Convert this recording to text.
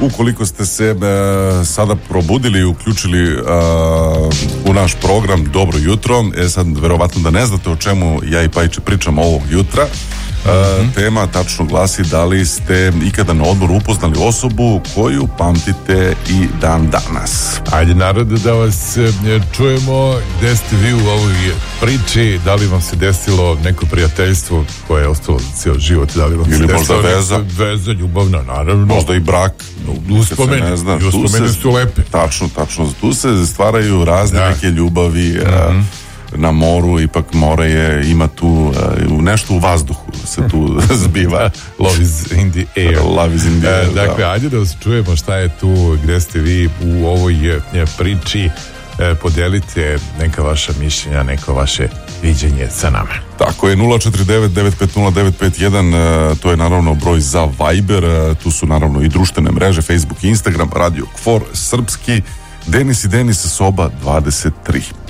Ukoliko ste se sada probudili i uključili u naš program Dobro jutro, sad verovatno da ne znate o čemu ja i Pajče pričamo ovog jutra. Tema tačno glasi: da li ste ikada na odmoru upoznali osobu koju pamtite i dan danas? Ajde narode da vas čujemo, gde ste vi u ovoj priči, da li vam se desilo neko prijateljstvo koje je ostalo za cijel život, da li vam ili se možda desilo veza ljubavna, naravno, možda i brak. Uspomene su lepe. Tačno, tu se stvaraju razne neke ljubavi. Na moru, ipak more ima tu nešto u vazduhu se tu zbiva. Love is in the air. Love is in the air, dakle, ajde da vas čujemo šta je tu, gde ste vi u ovoj priči. Podelite neka vaša mišljenja, neko vaše viđenje sa nama. Tako je, 049-950-951, to je naravno broj za Viber, tu su naravno i društvene mreže, Facebook i Instagram, Radio KFOR, Srpski, Denis i Denis, soba 23.